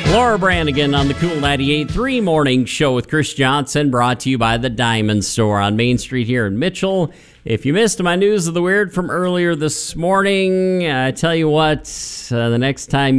Laura Branigan on the Cool 98.3 Morning Show with Chris Johnson, brought to you by the Diamond Store on Main Street here in Mitchell. If you missed my News of the Weird from earlier this morning, I tell you what, the next time